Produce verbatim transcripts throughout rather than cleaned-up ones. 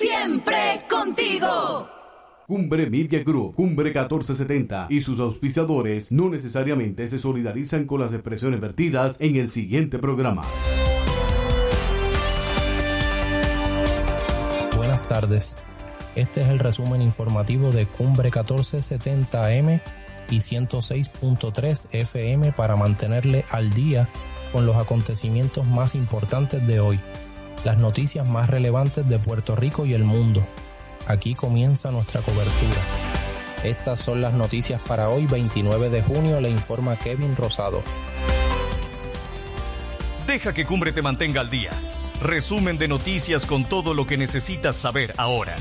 siempre contigo. Cumbre Media Group, Cumbre catorce setenta y sus auspiciadores no necesariamente se solidarizan con las expresiones vertidas en el siguiente programa. Buenas tardes. Este es el resumen informativo de Cumbre catorce setenta eme y ciento seis punto tres efe eme para mantenerle al día con los acontecimientos más importantes de hoy, las noticias más relevantes de Puerto Rico y el mundo. Aquí comienza nuestra cobertura. Estas son las noticias para hoy, veintinueve de junio, le informa Kevin Rosado. Deja que Cumbre te mantenga al día. Resumen de noticias con todo lo que necesitas saber ahora.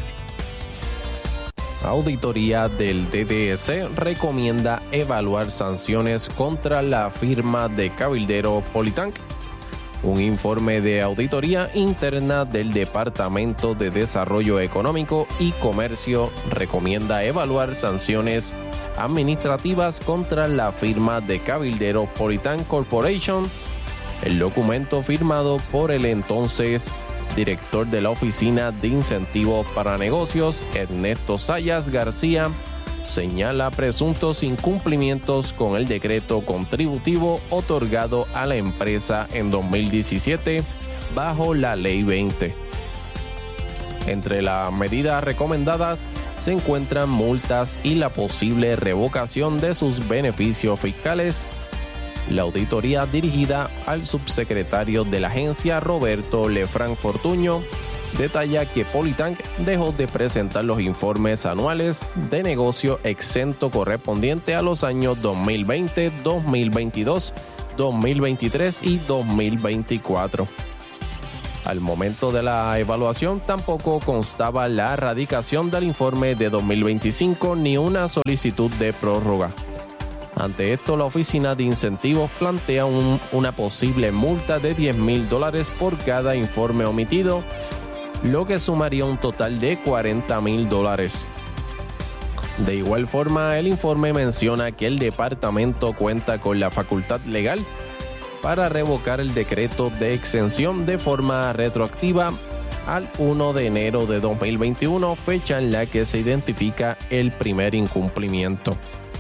Auditoría del D D E C recomienda evaluar sanciones contra la firma de cabildero Polytank. Un informe de auditoría interna del Departamento de Desarrollo Económico y Comercio recomienda evaluar sanciones administrativas contra la firma de cabildero Polytank Corporation. El documento firmado por el entonces director de la Oficina de Incentivos para Negocios, Ernesto Sayas García, señala presuntos incumplimientos con el decreto contributivo otorgado a la empresa en dos mil diecisiete bajo la Ley veinte. Entre las medidas recomendadas se encuentran multas y la posible revocación de sus beneficios fiscales. La auditoría dirigida al subsecretario de la agencia, Roberto Lefranc Fortuño, detalla que Polytank dejó de presentar los informes anuales de negocio exento correspondiente a los años dos mil veinte, dos mil veintidós, dos mil veintitrés y dos mil veinticuatro. Al momento de la evaluación tampoco constaba la erradicación del informe de dos mil veinticinco ni una solicitud de prórroga. Ante esto, la Oficina de Incentivos plantea un, una posible multa de diez mil dólares por cada informe omitido, lo que sumaría un total de cuarenta mil dólares. De igual forma, el informe menciona que el departamento cuenta con la facultad legal para revocar el decreto de exención de forma retroactiva al primero de enero de dos mil veintiuno, fecha en la que se identifica el primer incumplimiento.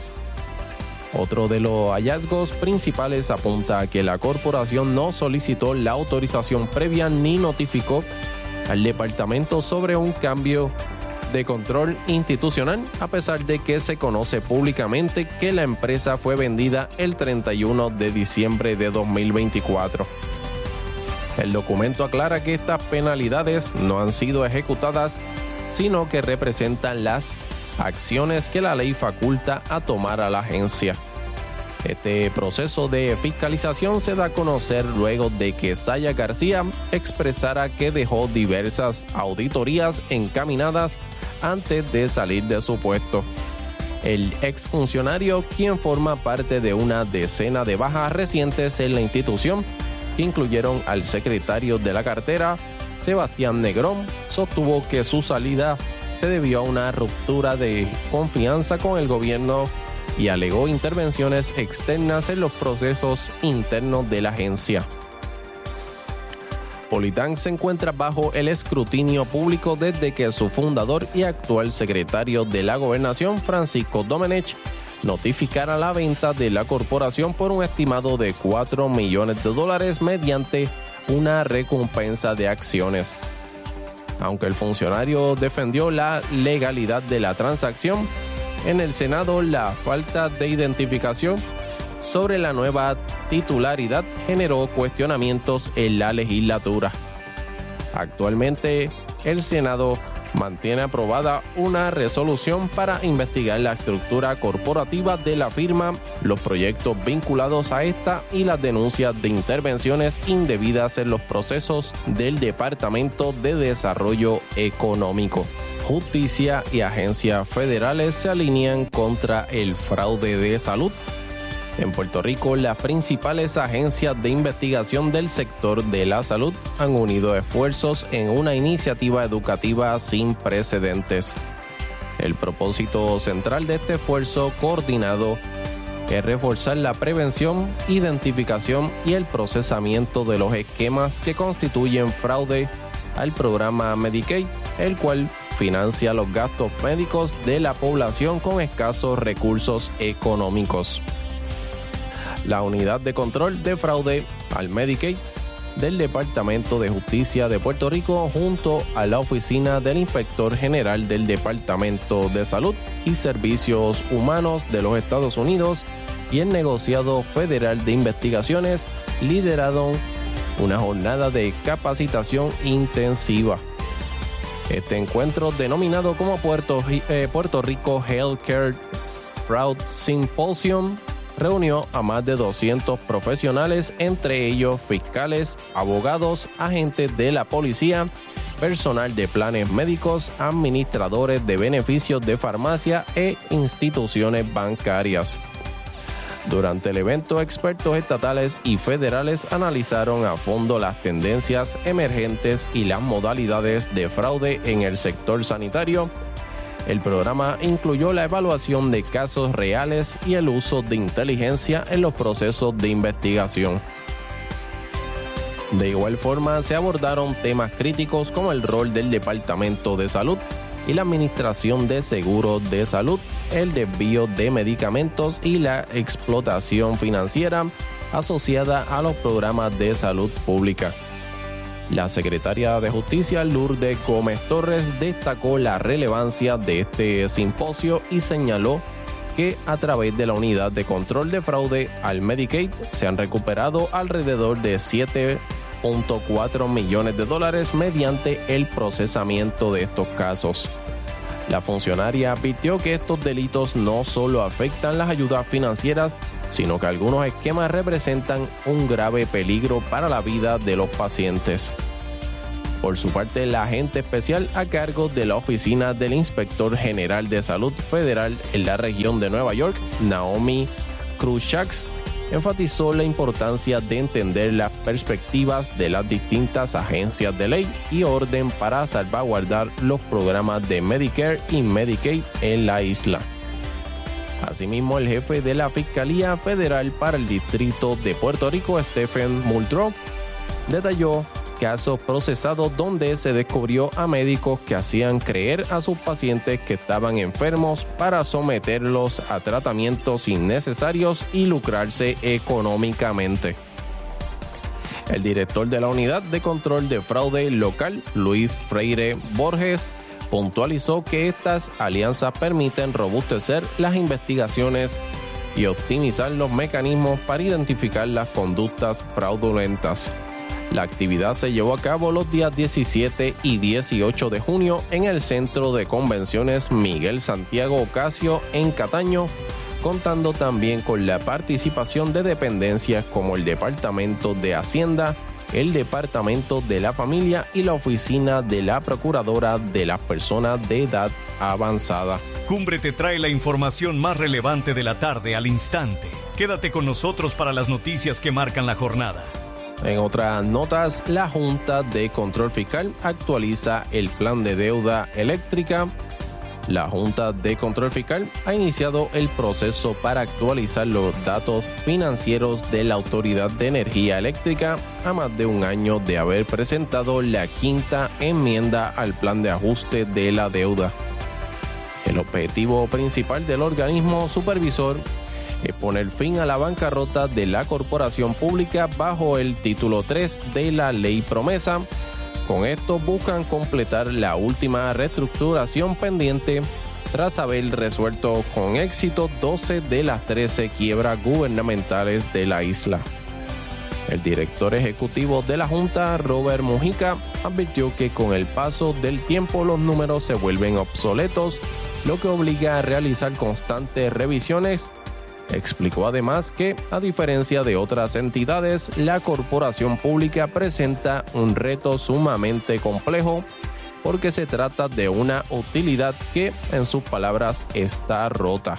Otro de los hallazgos principales apunta a que la corporación no solicitó la autorización previa ni notificó al departamento sobre un cambio de control institucional, a pesar de que se conoce públicamente que la empresa fue vendida el treinta y uno de diciembre de dos mil veinticuatro. El documento aclara que estas penalidades no han sido ejecutadas, sino que representan las acciones que la ley faculta a tomar a la agencia. Este proceso de fiscalización se da a conocer luego de que Sayas García expresara que dejó diversas auditorías encaminadas antes de salir de su puesto. El exfuncionario, quien forma parte de una decena de bajas recientes en la institución, que incluyeron al secretario de la cartera, Sebastián Negrón, sostuvo que su salida se debió a una ruptura de confianza con el gobierno y alegó intervenciones externas en los procesos internos de la agencia. Polytank se encuentra bajo el escrutinio público desde que su fundador y actual secretario de la Gobernación, Francisco Domenech, notificara la venta de la corporación por un estimado de cuatro millones de dólares mediante una recompensa de acciones. Aunque el funcionario defendió la legalidad de la transacción, en el Senado la falta de identificación sobre la nueva titularidad generó cuestionamientos en la legislatura. Actualmente, el Senado mantiene aprobada una resolución para investigar la estructura corporativa de la firma, los proyectos vinculados a esta y las denuncias de intervenciones indebidas en los procesos del Departamento de Desarrollo Económico. Justicia y agencias federales se alinean contra el fraude de salud. En Puerto Rico, las principales agencias de investigación del sector de la salud han unido esfuerzos en una iniciativa educativa sin precedentes. El propósito central de este esfuerzo coordinado es reforzar la prevención, identificación y el procesamiento de los esquemas que constituyen fraude al programa Medicaid, el cual financia los gastos médicos de la población con escasos recursos económicos. La Unidad de Control de Fraude al Medicaid del Departamento de Justicia de Puerto Rico, junto a la Oficina del Inspector General del Departamento de Salud y Servicios Humanos de los Estados Unidos y el Negociado Federal de Investigaciones, lideraron una jornada de capacitación intensiva. Este encuentro, denominado como Puerto, eh, Puerto Rico Healthcare Fraud Symposium, reunió a más de doscientos profesionales, entre ellos fiscales, abogados, agentes de la policía, personal de planes médicos, administradores de beneficios de farmacia e instituciones bancarias. Durante el evento, expertos estatales y federales analizaron a fondo las tendencias emergentes y las modalidades de fraude en el sector sanitario. El programa incluyó la evaluación de casos reales y el uso de inteligencia en los procesos de investigación. De igual forma, se abordaron temas críticos como el rol del Departamento de Salud y la Administración de Seguros de Salud, el desvío de medicamentos y la explotación financiera asociada a los programas de salud pública. La secretaria de Justicia, Lourdes Gómez Torres, destacó la relevancia de este simposio y señaló que a través de la Unidad de Control de Fraude al Medicaid se han recuperado alrededor de siete punto cuatro millones de dólares mediante el procesamiento de estos casos. La funcionaria advirtió que estos delitos no solo afectan las ayudas financieras, sino que algunos esquemas representan un grave peligro para la vida de los pacientes. Por su parte, la agente especial a cargo de la Oficina del Inspector General de Salud Federal en la región de Nueva York, Naomi Cruikshanks, enfatizó la importancia de entender las perspectivas de las distintas agencias de ley y orden para salvaguardar los programas de Medicare y Medicaid en la isla. Asimismo, el jefe de la Fiscalía Federal para el Distrito de Puerto Rico, Stephen Muldrow, detalló casos procesados donde se descubrió a médicos que hacían creer a sus pacientes que estaban enfermos para someterlos a tratamientos innecesarios y lucrarse económicamente. El director de la Unidad de Control de Fraude Local, Luis Freire Borges, puntualizó que estas alianzas permiten robustecer las investigaciones y optimizar los mecanismos para identificar las conductas fraudulentas. La actividad se llevó a cabo los días diecisiete y dieciocho de junio en el Centro de Convenciones Miguel Santiago Ocasio en Cataño, contando también con la participación de dependencias como el Departamento de Hacienda, el Departamento de la Familia y la Oficina de la Procuradora de las Personas de Edad Avanzada. Cumbre te trae la información más relevante de la tarde al instante. Quédate con nosotros para las noticias que marcan la jornada. En otras notas, la Junta de Control Fiscal actualiza el plan de deuda eléctrica. La Junta de Control Fiscal ha iniciado el proceso para actualizar los datos financieros de la Autoridad de Energía Eléctrica a más de un año de haber presentado la quinta enmienda al plan de ajuste de la deuda. El objetivo principal del organismo supervisor es poner fin a la bancarrota de la corporación pública bajo el título tres de la Ley Promesa. Con esto buscan completar la última reestructuración pendiente tras haber resuelto con éxito doce de las trece quiebras gubernamentales de la isla. El director ejecutivo de la Junta, Robert Mujica, advirtió que con el paso del tiempo los números se vuelven obsoletos, lo que obliga a realizar constantes revisiones. Explicó además que, a diferencia de otras entidades, la corporación pública presenta un reto sumamente complejo porque se trata de una utilidad que, en sus palabras, está rota.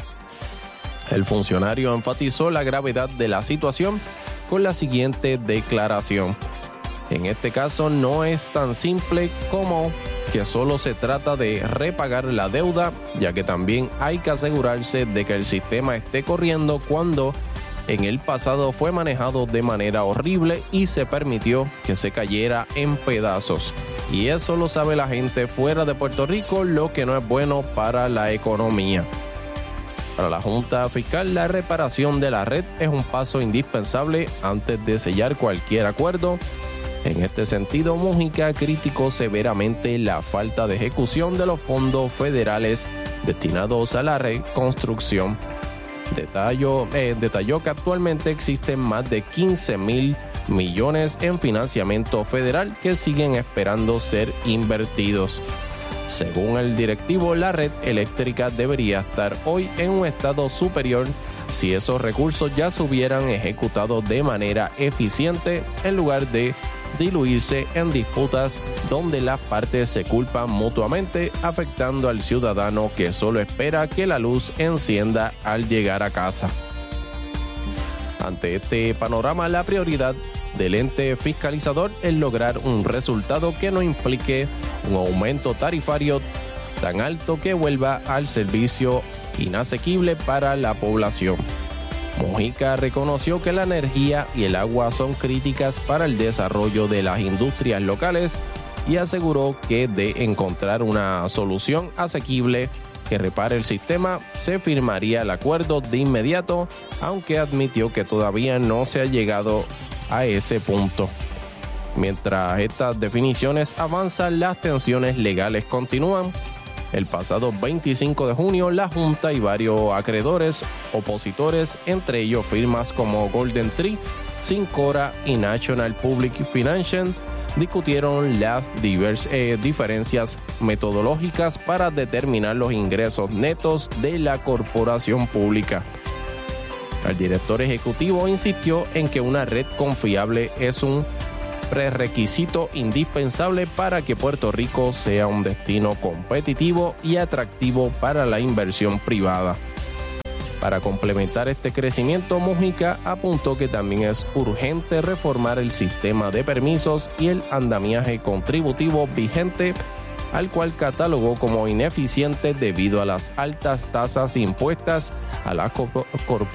El funcionario enfatizó la gravedad de la situación con la siguiente declaración: en este caso no es tan simple como que solo se trata de repagar la deuda, ya que también hay que asegurarse de que el sistema esté corriendo cuando en el pasado fue manejado de manera horrible y se permitió que se cayera en pedazos. y eso lo sabe la gente fuera de Puerto Rico, lo que no es bueno para la economía. Para la Junta Fiscal, la reparación de la red es un paso indispensable antes de sellar cualquier acuerdo. En este sentido, Mújica criticó severamente la falta de ejecución de los fondos federales destinados a la reconstrucción. Detalló, eh, detalló que actualmente existen más de quince mil millones en financiamiento federal que siguen esperando ser invertidos. Según el directivo, la red eléctrica debería estar hoy en un estado superior si esos recursos ya se hubieran ejecutado de manera eficiente en lugar de diluirse en disputas donde las partes se culpan mutuamente, afectando al ciudadano que solo espera que la luz encienda al llegar a casa. Ante este panorama, la prioridad del ente fiscalizador es lograr un resultado que no implique un aumento tarifario tan alto que vuelva al servicio inasequible para la población. Mújica reconoció que la energía y el agua son críticas para el desarrollo de las industrias locales y aseguró que de encontrar una solución asequible que repare el sistema, se firmaría el acuerdo de inmediato, aunque admitió que todavía no se ha llegado a ese punto. Mientras estas definiciones avanzan, las tensiones legales continúan. El pasado veinticinco de junio, la Junta y varios acreedores opositores, entre ellos firmas como Golden Tree, Syncora y National Public Finance, discutieron las divers, eh, diferencias metodológicas para determinar los ingresos netos de la corporación pública. El director ejecutivo insistió en que una red confiable es un prerequisito indispensable para que Puerto Rico sea un destino competitivo y atractivo para la inversión privada. Para complementar este crecimiento, Mújica apuntó que también es urgente reformar el sistema de permisos y el andamiaje contributivo vigente, al cual catalogó como ineficiente debido a las altas tasas impuestas a las corporaciones